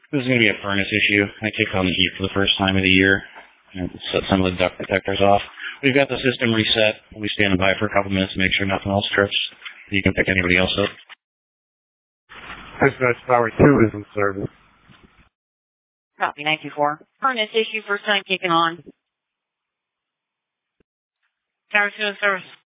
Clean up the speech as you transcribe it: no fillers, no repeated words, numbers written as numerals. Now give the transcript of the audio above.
This is going to be a furnace issue. I kicked on the heat for the first time of the year and set some of the duct protectors off. We've got the system reset. We'll be standing by for a couple minutes to make sure nothing else trips. You can pick anybody else up. Dispatch Tower 2 is in service. Copy, 924. Furnace issue, first time kicking on. Tower 2 in service.